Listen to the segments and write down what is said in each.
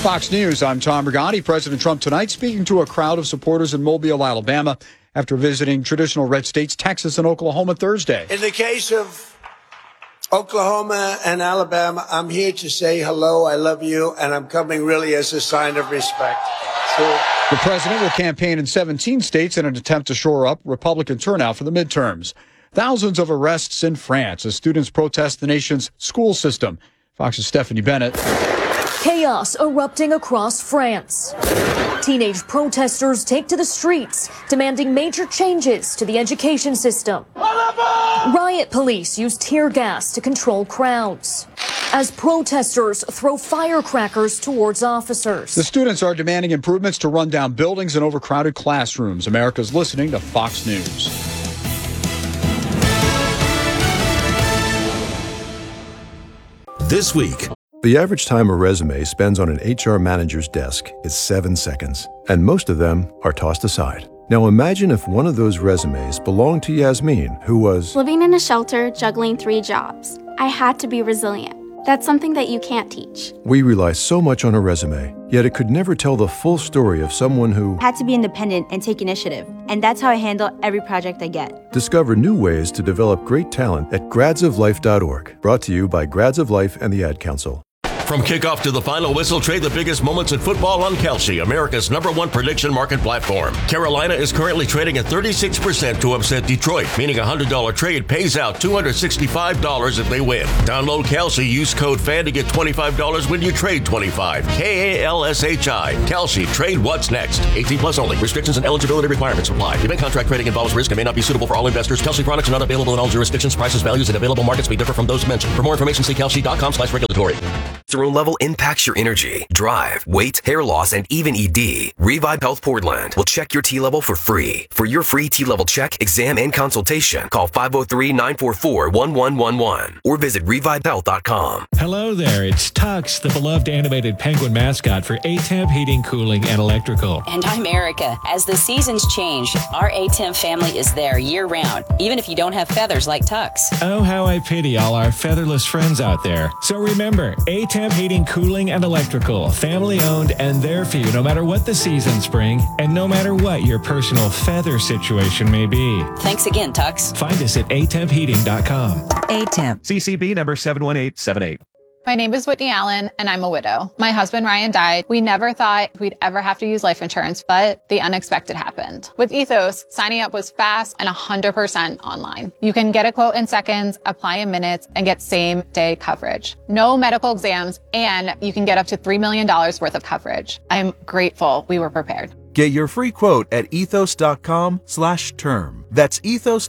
Fox News, I'm Tom Rigotti. President Trump tonight speaking to a crowd of supporters in Mobile, Alabama, after visiting traditional red states Texas and Oklahoma Thursday. In the case of Oklahoma and Alabama, I'm here to say hello, I love you, and I'm coming really as a sign of respect. The president will campaign in 17 states in an attempt to shore up Republican turnout for the midterms. Thousands of arrests in France as students protest the nation's school system. Fox's Stephanie Bennett. Chaos erupting across France. Teenage protesters take to the streets, demanding major changes to the education system. Riot police use tear gas to control crowds as protesters throw firecrackers towards officers. The students are demanding improvements to rundown buildings and overcrowded classrooms. America's listening to Fox News. This week. The average time a resume spends on an HR manager's desk is 7 seconds, and most of them are tossed aside. Now imagine if one of those resumes belonged to Yasmin, who was living in a shelter, juggling 3 jobs. I had to be resilient. That's something that you can't teach. We rely so much on a resume, yet it could never tell the full story of someone who had to be independent and take initiative. And that's how I handle every project I get. Discover new ways to develop great talent at gradsoflife.org. Brought to you by Grads of Life and the Ad Council. From kickoff to the final whistle, trade the biggest moments in football on Kalshi, America's #1 prediction market platform. Carolina is currently trading at 36% to upset Detroit, meaning a $100 trade pays out $265 if they win. Download Kalshi, use code FAN to get $25 when you trade $25. KALSHI. Kalshi, trade what's next. 18 plus only. Restrictions and eligibility requirements apply. Event contract trading involves risk and may not be suitable for all investors. Kalshi products are not available in all jurisdictions. Prices, values, and available markets may differ from those mentioned. For more information, see kalshi.com/regulatory. Testosterone level impacts your energy, drive, weight, hair loss, and even ED. Revive Health Portland will check your T level for free. For your free T level check, exam, and consultation, call 503-944-1111 or visit revivehealth.com. Hello there, it's Tux, the beloved animated penguin mascot for ATEMP Heating, Cooling, and Electrical. And I'm Erica. As the seasons change, our ATEMP family is there year-round, even if you don't have feathers like Tux. Oh, how I pity all our featherless friends out there. So remember, ATEMP Heating, Cooling, and Electrical, family owned and there for you no matter what the seasons bring and no matter what your personal feather situation may be. Thanks again, Tux. Find us at atempheating.com. ATEMP. CCB number 71878. My name is Whitney Allen, and I'm a widow. My husband, Ryan, died. We never thought we'd ever have to use life insurance, but the unexpected happened. With Ethos, signing up was fast and 100% online. You can get a quote in seconds, apply in minutes, and get same-day coverage. No medical exams, and you can get up to $3 million worth of coverage. I'm grateful we were prepared. Get your free quote at ethos.com/term. That's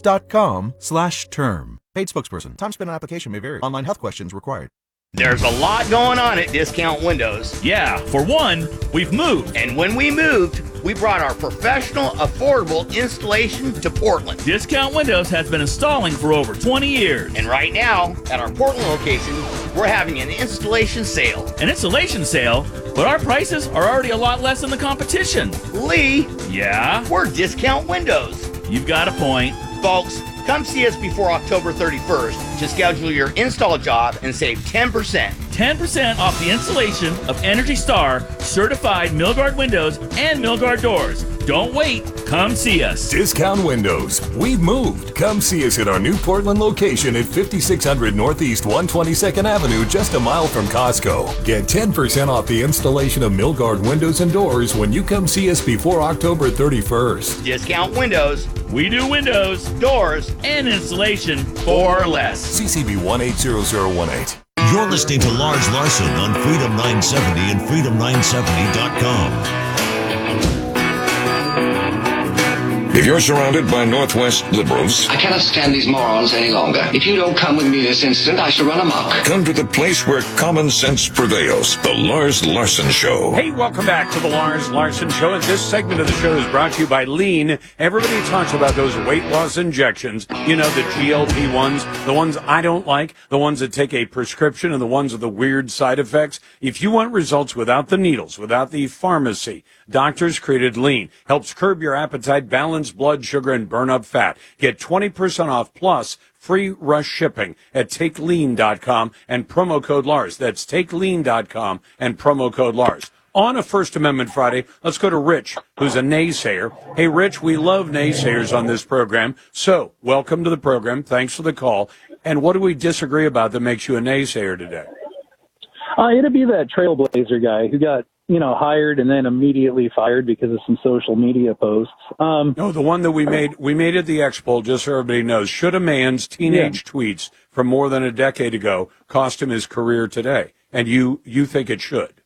ethos.com/term. Paid spokesperson. Time spent on application may vary. Online health questions required. There's a lot going on at Discount Windows. Yeah, for one, we've moved. And when we moved, we brought our professional, affordable installation to Portland. Discount Windows has been installing for over 20 years. And right now, at our Portland location, we're having an installation sale. An installation sale? But our prices are already a lot less than the competition. Lee? Yeah? We're Discount Windows. You've got a point. Folks, come see us before October 31st to schedule your install job and save 10%. 10% off the installation of Energy Star certified Milgard windows and Milgard doors. Don't wait. Come see us. Discount Windows. We've moved. Come see us at our new Portland location at 5600 Northeast 122nd Avenue, just a mile from Costco. Get 10% off the installation of Milgard windows and doors when you come see us before October 31st. Discount Windows. We do windows, doors, and installation for less. CCB 180018. You're listening to Lars Larson on Freedom 970 and freedom970.com. If you're surrounded by Northwest liberals, I cannot stand these morons any longer. If you don't come with me this instant, I shall run amok. Come to the place where common sense prevails. The Lars Larson Show. Hey, welcome back to the Lars Larson Show. And this segment of the show is brought to you by Lean. Everybody talks about those weight loss injections. You know, the GLP-1s, the ones I don't like, the ones that take a prescription, and the ones with the weird side effects. If you want results without the needles, without the pharmacy, doctors created Lean. Helps curb your appetite, balance blood sugar, and burn up fat. Get 20% off plus free rush shipping at TakeLean.com and promo code Lars. That's TakeLean.com and promo code Lars. on a First Amendment Friday, let's go to Rich, who's a naysayer. Hey, Rich, we love naysayers on this program. So, welcome to the program. Thanks for the call. And what do we disagree about that makes you a naysayer today? It'd be that Trailblazer guy who got, hired and then immediately fired because of some social media posts. No, the one that we made at the Expo, just so everybody knows. Should a man's teenage tweets from more than a decade ago cost him his career today? And you think it should?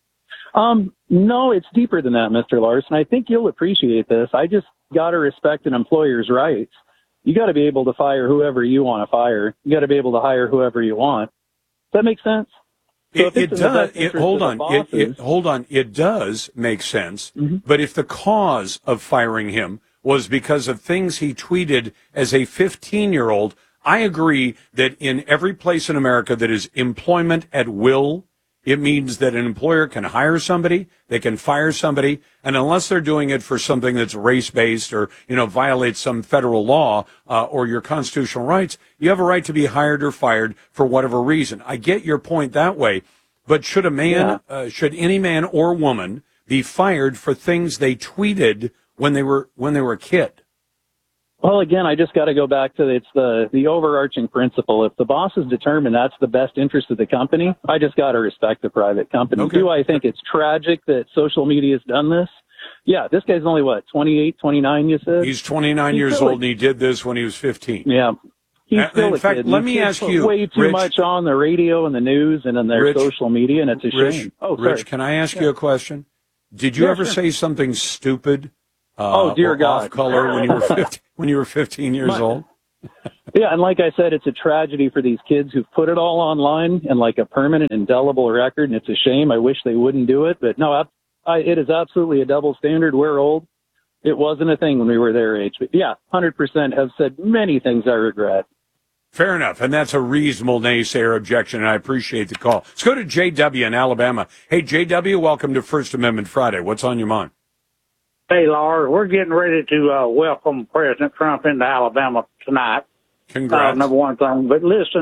No, it's deeper than that, Mr. Larson. I think you'll appreciate this. I just got to respect an employer's rights. You got to be able to fire whoever you want to fire. You got to be able to hire whoever you want. Does that make sense? So it does. Hold on. It does make sense. Mm-hmm. But if the cause of firing him was because of things he tweeted as a 15-year-old, I agree that in every place in America that is employment at will, it means that an employer can hire somebody, they can fire somebody, and unless they're doing it for something that's race-based or, violates some federal law or your constitutional rights, you have a right to be hired or fired for whatever reason. I get your point that way, but should should any man or woman be fired for things they tweeted when they were a kid? Well, again, I just got to go back to the overarching principle. If the bosses determine that's the best interest of the company, I just got to respect the private company. Okay. Do I think it's tragic that social media has done this? Yeah, this guy's only, 28, 29, you said? He's 29 years old, and he did this when he was 15. Yeah. He's still in fact, kid. Let me ask you, way too Rich, much on the radio and the news and in their social media, and it's a shame. Rich, can I ask you a question? Did you ever say something stupid? Dear God! Off color when you were 15 years old. Yeah, and like I said, it's a tragedy for these kids who've put it all online and like a permanent, indelible record, and it's a shame. I wish they wouldn't do it, but no, it is absolutely a double standard. We're old. It wasn't a thing when we were their age, but yeah, 100% have said many things I regret. Fair enough, and that's a reasonable naysayer objection, and I appreciate the call. Let's go to JW in Alabama. Hey, JW, welcome to First Amendment Friday. What's on your mind? Hey, Lars, we're getting ready to welcome President Trump into Alabama tonight. Congrats. Number one thing. But listen,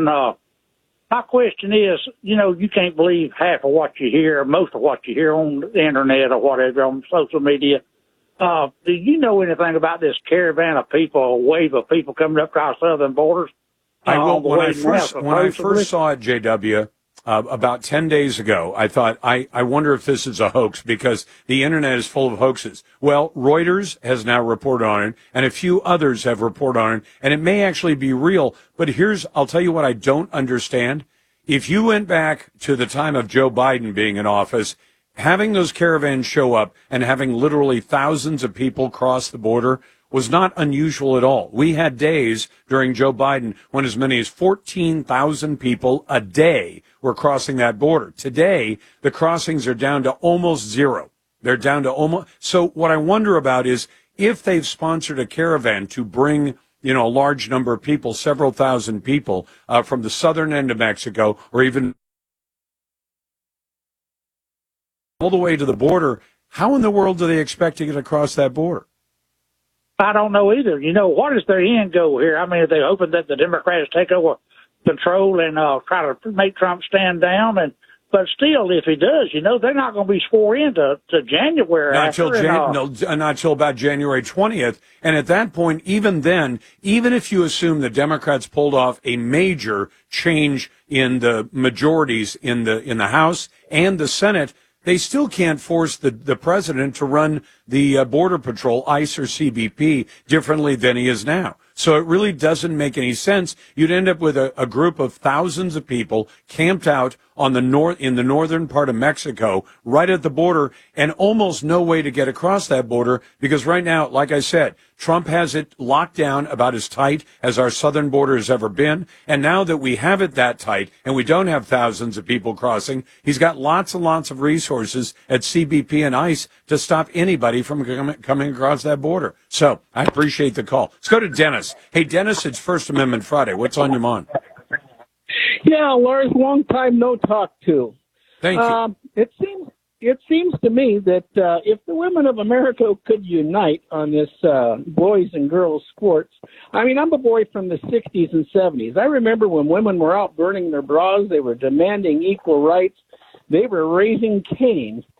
my question is, you can't believe half of what you hear, most of what you hear on the internet or whatever, on social media. Do you know anything about this caravan of people, a wave of people coming up across southern borders? When I first saw it, JW, about 10 days ago, I thought, I wonder if this is a hoax because the internet is full of hoaxes. Well, Reuters has now reported on it, and a few others have reported on it, and it may actually be real. But I'll tell you what I don't understand. If you went back to the time of Joe Biden being in office, having those caravans show up and having literally thousands of people cross the border was not unusual at all. We had days during Joe Biden when as many as 14,000 people a day were crossing that border. Today, the crossings are down to almost zero. They're down to almost. So what I wonder about is if they've sponsored a caravan to bring, a large number of people, several thousand people from the southern end of Mexico or even all the way to the border, how in the world do they expect to get across that border? I don't know either. What is their end goal here? I mean, are they hoping that the Democrats take over control and try to make Trump stand down? But still, if he does, they're not going to be sworn in to January. Not till about January 20th. And at that point, even then, even if you assume the Democrats pulled off a major change in the majorities in the House and the Senate, they still can't force the president to run the Border Patrol, ICE or CBP, differently than he is now. So it really doesn't make any sense. You'd end up with a group of thousands of people camped out in the northern part of Mexico, right at the border, and almost no way to get across that border because right now, like I said, Trump has it locked down about as tight as our southern border has ever been. And now that we have it that tight and we don't have thousands of people crossing, he's got lots and lots of resources at CBP and ICE to stop anybody from coming across that border. So I appreciate the call. Let's go to Dennis. Hey, Dennis, it's First Amendment Friday. What's on your mind? Yeah, Lars, long time no talk to. Thank you. It seems to me that if the women of America could unite on this boys and girls sports, I'm a boy from the 60s and 70s. I remember when women were out burning their bras, they were demanding equal rights. They were raising Cain.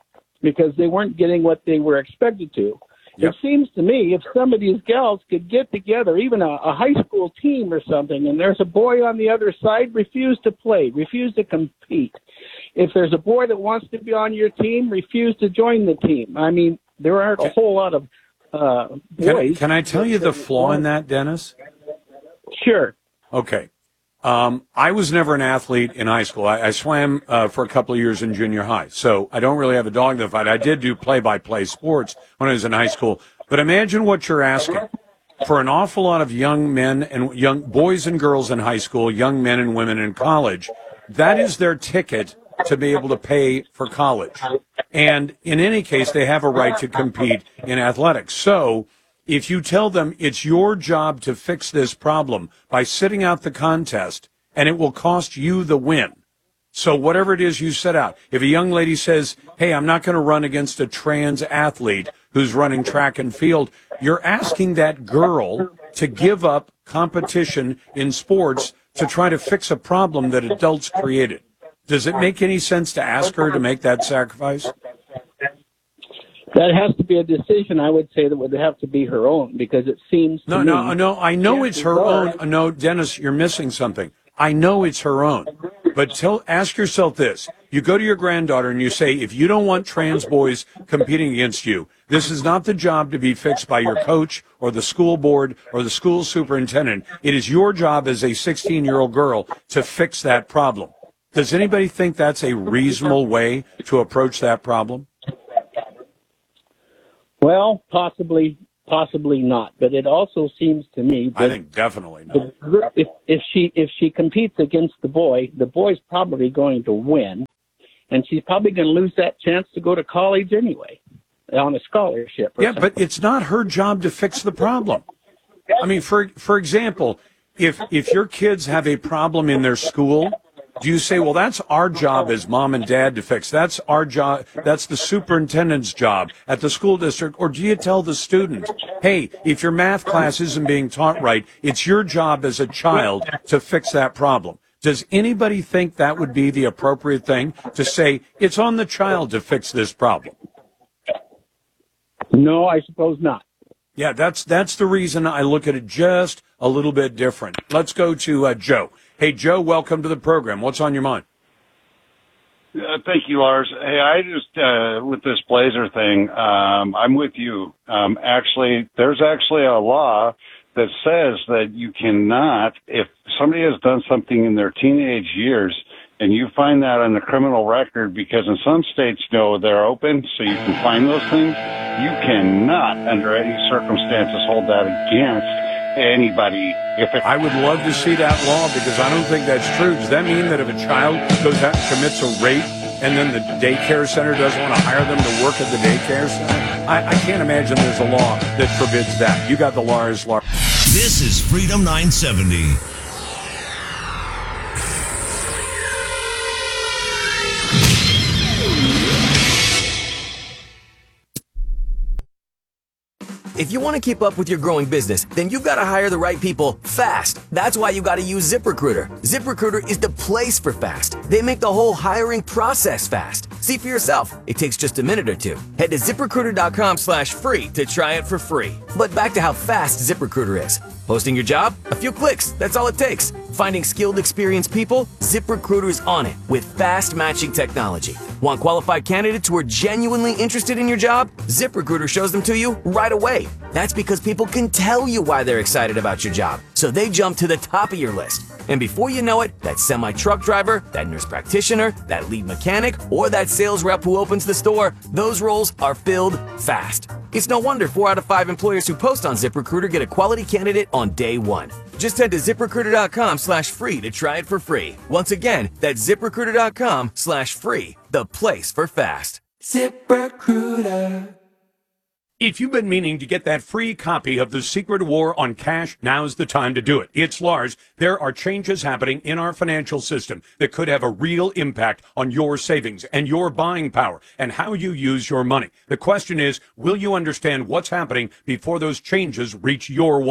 because they weren't getting what they were expected to. Yep. It seems to me if some of these gals could get together, even a high school team or something, and there's a boy on the other side, refuse to play, refuse to compete. If there's a boy that wants to be on your team, refuse to join the team. I mean, there aren't a whole lot of boys. Can I tell you the flaw in that, Dennis? Sure. Okay. I was never an athlete in high school. I swam for a couple of years in junior high, so I don't really have a dog in the fight. I did do play-by-play sports when I was in high school. But imagine what you're asking. For an awful lot of young men and young boys and girls in high school, young men and women in college, that is their ticket to be able to pay for college. And in any case, they have a right to compete in athletics. So if you tell them it's your job to fix this problem by sitting out the contest, and it will cost you the win. So whatever it is you set out, if a young lady says, hey, I'm not going to run against a trans athlete who's running track and field, you're asking that girl to give up competition in sports to try to fix a problem that adults created. Does it make any sense to ask her to make that sacrifice? That has to be a decision, I would say, that would have to be her own, because it seems to me... No, I know it's her own. No, Dennis, you're missing something. I know it's her own. But ask yourself this. You go to your granddaughter and you say, if you don't want trans boys competing against you, this is not the job to be fixed by your coach or the school board or the school superintendent. It is your job as a 16-year-old girl to fix that problem. Does anybody think that's a reasonable way to approach that problem? Well, possibly not. But it also seems to me that I think definitely not. If she competes against the boy's probably going to win, and she's probably going to lose that chance to go to college anyway on a scholarship. Yeah, but it's not her job to fix the problem. I mean, for example, if your kids have a problem in their school, do you say, well, that's our job as mom and dad to fix? That's our job. That's the superintendent's job at the school district. Or do you tell the student, hey, if your math class isn't being taught right, it's your job as a child to fix that problem? Does anybody think that would be the appropriate thing to say, it's on the child to fix this problem? No, I suppose not. Yeah, that's the reason I look at it just a little bit different. Let's go to Joe. Hey, Joe, welcome to the program. What's on your mind? Thank you, Lars. Hey, I just, with this Blazer thing, I'm with you. There's actually a law that says that you cannot, if somebody has done something in their teenage years, and you find that on the criminal record, because in some states, they're open, so you can find those things, you cannot, under any circumstances, hold that against anybody. I would love to see that law, because I don't think that's true. Does that mean that if a child goes out and commits a rape and then the daycare center doesn't want to hire them to work at the daycare center? I can't imagine there's a law that forbids that. You got the Lars. This is Freedom 970. If you want to keep up with your growing business, then you've got to hire the right people fast. That's why you got to use ZipRecruiter. ZipRecruiter is the place for fast. They make the whole hiring process fast. See for yourself. It takes just a minute or two. Head to ZipRecruiter.com/free to try it for free. But back to how fast ZipRecruiter is. Posting your job? A few clicks. That's all it takes. Finding skilled, experienced people? ZipRecruiter's on it with fast matching technology. Want qualified candidates who are genuinely interested in your job? ZipRecruiter shows them to you right away. That's because people can tell you why they're excited about your job, so they jump to the top of your list. And before you know it, that semi-truck driver, that nurse practitioner, that lead mechanic, or that sales rep who opens the store, those roles are filled fast. It's no wonder 4 out of 5 employers who post on ZipRecruiter get a quality candidate on day one. Just head to ZipRecruiter.com/free to try it for free. Once again, that's ZipRecruiter.com/free, the place for fast. ZipRecruiter. If you've been meaning to get that free copy of The Secret War on Cash, now's the time to do it. It's Lars. There are changes happening in our financial system that could have a real impact on your savings and your buying power and how you use your money. The question is, will you understand what's happening before those changes reach your wallet?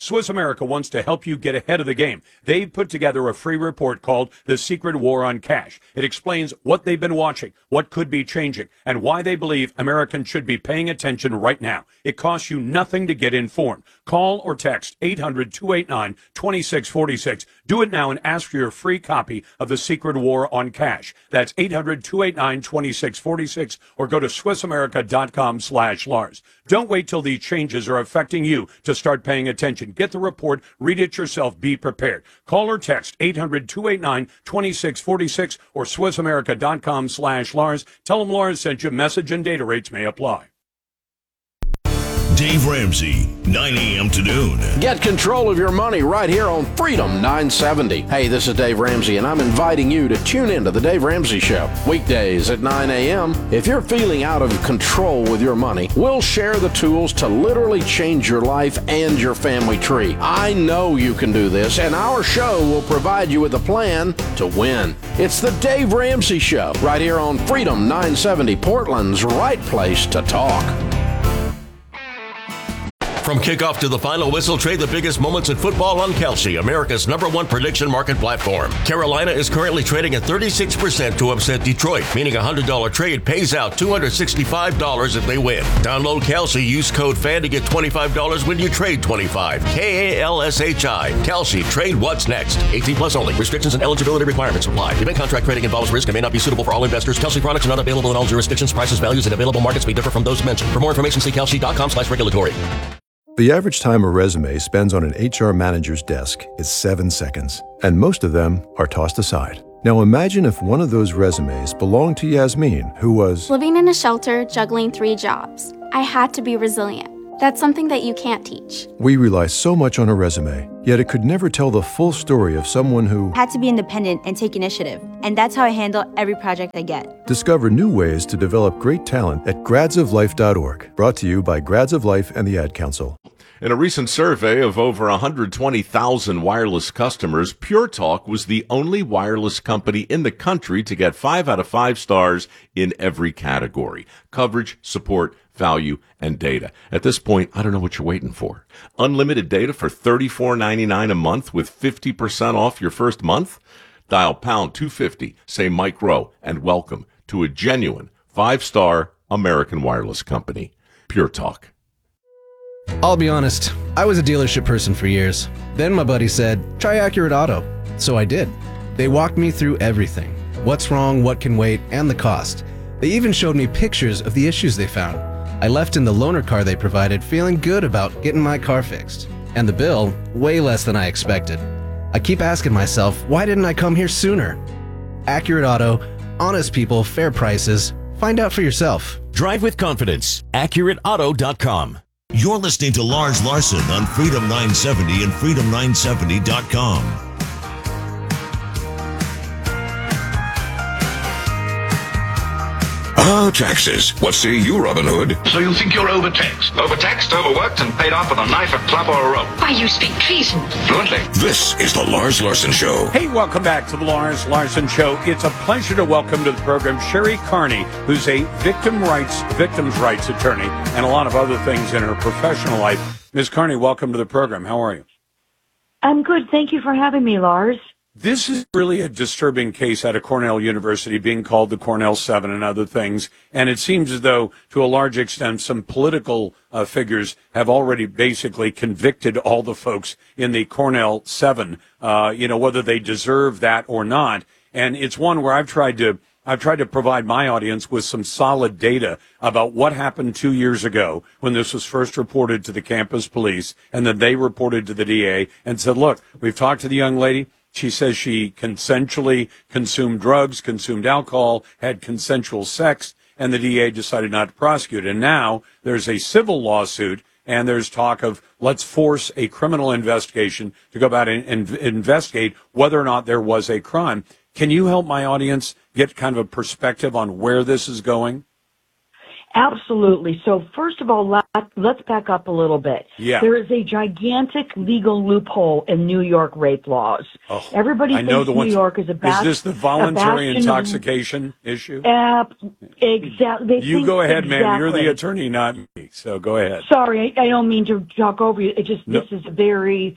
Swiss America wants to help you get ahead of the game. They've put together a free report called The Secret War on Cash. It explains what they've been watching, what could be changing, and why they believe Americans should be paying attention right now. It costs you nothing to get informed. Call or text 800-289-2646. Do it now and ask for your free copy of The Secret War on Cash. That's 800-289-2646, or go to SwissAmerica.com/Lars. Don't wait till these changes are affecting you to start paying attention. Get the report, read it yourself, be prepared. Call or text 800-289-2646 or SwissAmerica.com/Lars. Tell them Lars sent you. Message and data rates may apply. Dave Ramsey, 9 a.m. to noon. Get control of your money right here on Freedom 970. Hey, this is Dave Ramsey, and I'm inviting you to tune in to the Dave Ramsey Show. Weekdays at 9 a.m. If you're feeling out of control with your money, we'll share the tools to literally change your life and your family tree. I know you can do this, and our show will provide you with a plan to win. It's the Dave Ramsey Show right here on Freedom 970, Portland's right place to talk. From kickoff to the final whistle, trade the biggest moments in football on Kalshi, America's #1 prediction market platform. Carolina is currently trading at 36% to upset Detroit, meaning a $100 trade pays out $265 if they win. Download Kalshi, use code FAN to get $25 when you trade 25. KALSHI. Kalshi, trade what's next. 18 plus only. Restrictions and eligibility requirements apply. Event contract trading involves risk and may not be suitable for all investors. Kalshi products are not available in all jurisdictions. Prices, values, and available markets may differ from those mentioned. For more information, see kalshi.com/regulatory. The average time a resume spends on an HR manager's desk is 7 seconds, and most of them are tossed aside. Now imagine if one of those resumes belonged to Yasmin, who was living in a shelter, juggling 3 jobs. I had to be resilient. That's something that you can't teach. We rely so much on a resume, yet it could never tell the full story of someone who had to be independent and take initiative. And that's how I handle every project I get. Discover new ways to develop great talent at gradsoflife.org. Brought to you by Grads of Life and the Ad Council. In a recent survey of over 120,000 wireless customers, Pure Talk was the only wireless company in the country to get 5 out of 5 stars in every category: coverage, support, value, and data. At this point, I don't know what you're waiting for. Unlimited data for $34.99 a month with 50% off your first month? Dial pound 250, say Mike Rowe, and welcome to a genuine 5-star American wireless company. Pure Talk. I'll be honest, I was a dealership person for years. Then my buddy said, try Accurate Auto. So I did. They walked me through everything. What's wrong, what can wait, and the cost. They even showed me pictures of the issues they found. I left in the loaner car they provided feeling good about getting my car fixed. And the bill, way less than I expected. I keep asking myself, why didn't I come here sooner? Accurate Auto, honest people, fair prices. Find out for yourself. Drive with confidence. AccurateAuto.com. You're listening to Lars Larson on Freedom 970 and Freedom970.com. Taxes. What say you, Robin Hood? So you think you're overtaxed? Overtaxed, overworked, and paid off with a knife, a club, or a rope. Why, you speak treason. Fluently. This is the Lars Larson Show. Hey, welcome back to the Lars Larson Show. It's a pleasure to welcome to the program Sherry Carney, who's a victims rights attorney, and a lot of other things in her professional life. Ms. Carney, welcome to the program. How are you? I'm good. Thank you for having me, Lars. This is really a disturbing case out of Cornell University, being called the Cornell 7 and other things. And it seems as though, to a large extent, some political figures have already basically convicted all the folks in the Cornell 7, whether they deserve that or not. And it's one where I've tried to provide my audience with some solid data about what happened 2 years ago when this was first reported to the campus police, and then they reported to the DA and said, look, we've talked to the young lady. She says she consensually consumed drugs, consumed alcohol, had consensual sex, and the DA decided not to prosecute. And now there's a civil lawsuit, and there's talk of let's force a criminal investigation to go about and investigate whether or not there was a crime. Can you help my audience get kind of a perspective on where this is going? Absolutely. So first of all, let's back up a little bit. Yeah. There is a gigantic legal loophole in New York rape laws. Oh, Everybody I know thinks New York is a Is this the voluntary intoxication issue? Exactly. You go ahead, man. You're the attorney, not me. So go ahead. Sorry, I don't mean to talk over you. This is a very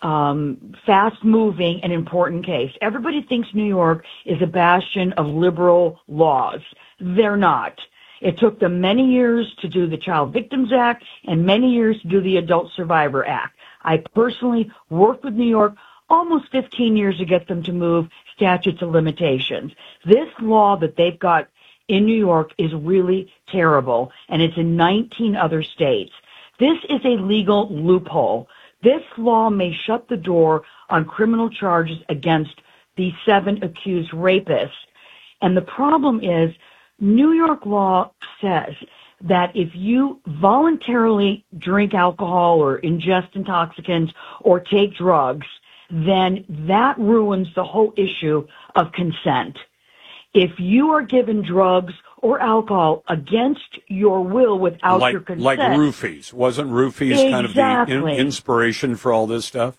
fast-moving and important case. Everybody thinks New York is a bastion of liberal laws. They're not. It took them many years to do the Child Victims Act and many years to do the Adult Survivor Act. I personally worked with New York almost 15 years to get them to move statutes of limitations. This law that they've got in New York is really terrible, and it's in 19 other states. This is a legal loophole. This law may shut the door on criminal charges against the 7 accused rapists. And the problem is, New York law says that if you voluntarily drink alcohol or ingest intoxicants or take drugs, then that ruins the whole issue of consent. If you are given drugs or alcohol against your will without your consent. Like roofies. Wasn't roofies kind of the inspiration for all this stuff?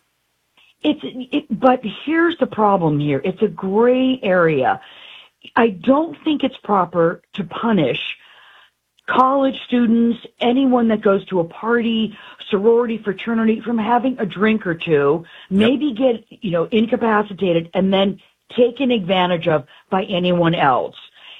But here's the problem here. It's a gray area. I don't think it's proper to punish college students, anyone that goes to a party, sorority, fraternity, from having a drink or two, maybe get, incapacitated and then taken advantage of by anyone else.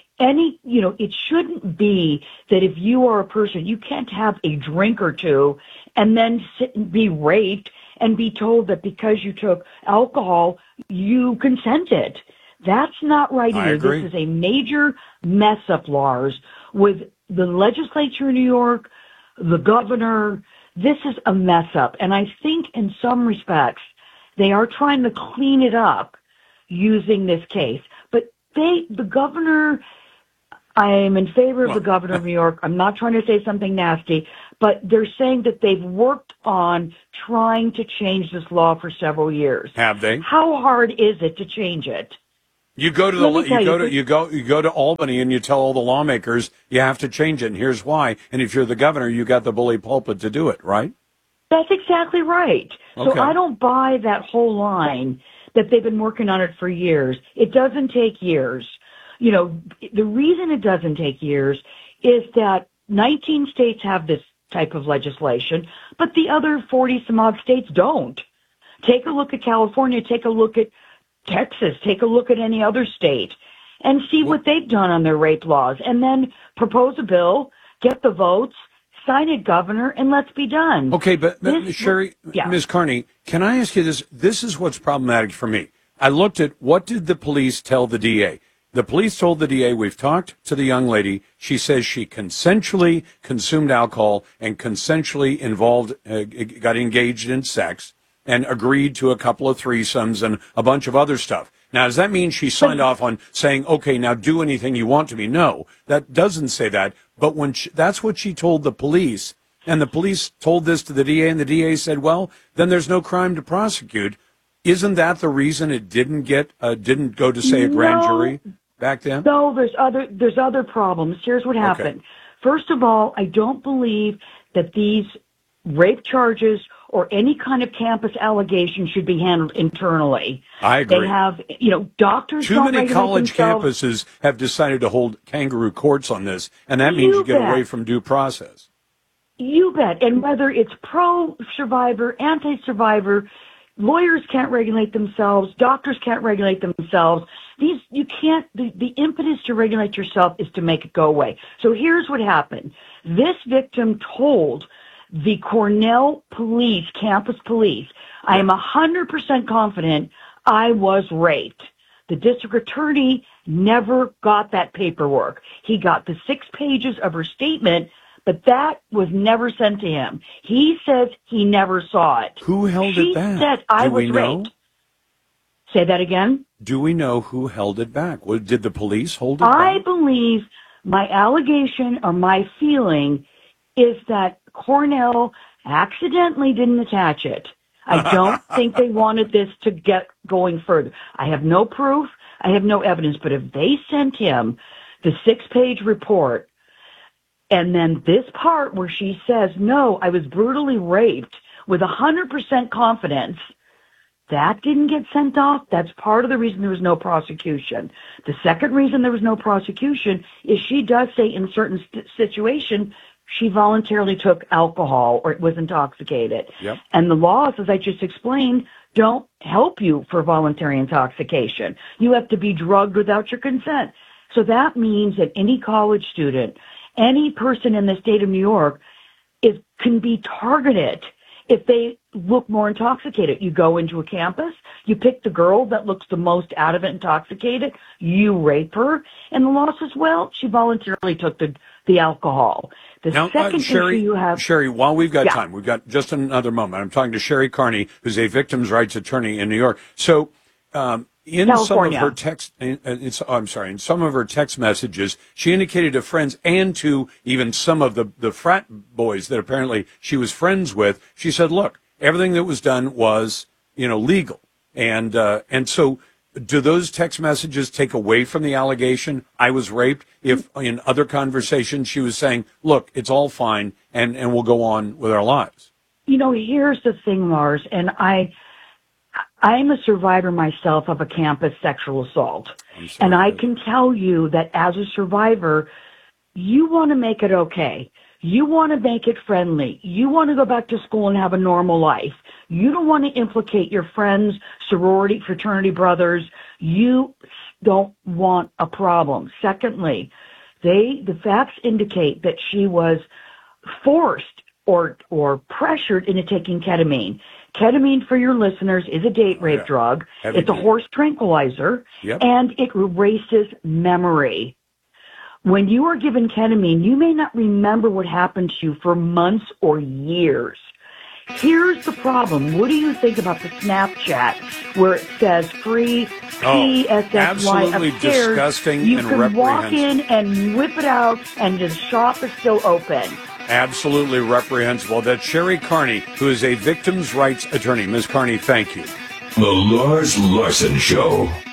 It shouldn't be that if you are a person, you can't have a drink or two and then sit and be raped and be told that because you took alcohol, you consented. That's not right I either. agree. This is a major mess up, Lars, with the legislature in New York, the governor. This is a mess up. And I think in some respects, they are trying to clean it up using this case. But the governor, I am in favor of the governor of New York. I'm not trying to say something nasty, but they're saying that they've worked on trying to change this law for several years. Have they? How hard is it to change it? You go to Albany and you tell all the lawmakers you have to change it, and here's why. And if you're the governor, you got the bully pulpit to do it, right? That's exactly right. Okay. So I don't buy that whole line that they've been working on it for years. It doesn't take years. The reason it doesn't take years is that 19 states have this type of legislation, but the other 40 some odd states don't. Take a look at California, take a look at Texas, take a look at any other state and see what they've done on their rape laws, and then propose a bill, get the votes, sign it, governor, and let's be done. Okay, but Sherry, Ms. Carney, can I ask you this? This is what's problematic for me. I looked at what did the police tell the DA? The police told the DA, we've talked to the young lady. She says she consensually consumed alcohol and consensually got engaged in sex and agreed to a couple of threesomes and a bunch of other stuff. Now, does that mean she signed off on saying, okay, now do anything you want to me? No, that doesn't say that. But that's what she told the police, and the police told this to the DA, and the DA said, well, then there's no crime to prosecute. Isn't that the reason it didn't go to, say, a grand jury back then? No, there's other problems. Here's what happened. Okay. First of all, I don't believe that these rape charges or any kind of campus allegation should be handled internally. I agree. They have, doctors. Too many college campuses have decided to hold kangaroo courts on this, and that means you get away from due process. You bet. And whether it's pro-survivor, anti-survivor, lawyers can't regulate themselves, doctors can't regulate themselves. The impetus to regulate yourself is to make it go away. So here's what happened. This victim told the Cornell police, campus police, I am 100% confident I was raped. The district attorney never got that paperwork. He got the 6 pages of her statement, but that was never sent to him. He says he never saw it. Who held it back? She said I was raped. Say that again? Do we know who held it back? Did the police hold it back? I believe my allegation or my feeling is that Cornell accidentally didn't attach it. I don't think they wanted this to get going further. I have no proof. I have no evidence. But if they sent him the 6-page report, And then this part where she says, no, I was brutally raped with 100% confidence, that didn't get sent off. That's part of the reason there was no prosecution. The second reason there was no prosecution is she does say in certain situations she voluntarily took alcohol or was intoxicated. Yep. And the laws, as I just explained, don't help you for voluntary intoxication. You have to be drugged without your consent. So that means that any college student, any person in the state of New York can be targeted if they look more intoxicated. You go into a campus, you pick the girl that looks the most out of it intoxicated, you rape her, and the law says, well, she voluntarily took the alcohol. The second issue you have... Sherry, while we've got time, we've got just another moment. I'm talking to Sherry Carney, who's a victims' rights attorney in New York. So, in California. in some of her text messages, she indicated to friends and to even some of the frat boys that apparently she was friends with, she said, look, everything that was done was, legal. And so do those text messages take away from the allegation I was raped if in other conversations she was saying, look, it's all fine and we'll go on with our lives? Here's the thing, Lars, and I'm a survivor myself of a campus sexual assault. And I can tell you that as a survivor, you want to make it okay. You want to make it friendly. You want to go back to school and have a normal life. You don't want to implicate your friends, sorority, fraternity brothers. You don't want a problem. Secondly, the facts indicate that she was forced or pressured into taking ketamine. Ketamine, for your listeners, is a date rape drug. It's a horse tranquilizer, and it erases memory. When you are given ketamine, you may not remember what happened to you for months or years. Here's the problem. What do you think about the Snapchat where it says free PSSY absolutely upstairs? Disgusting you and can walk reprehensible. in and whip it out, and the shop is still open. Absolutely reprehensible. That's Sherry Carney, who is a victims' rights attorney. Ms. Carney, thank you. The Lars Larson Show.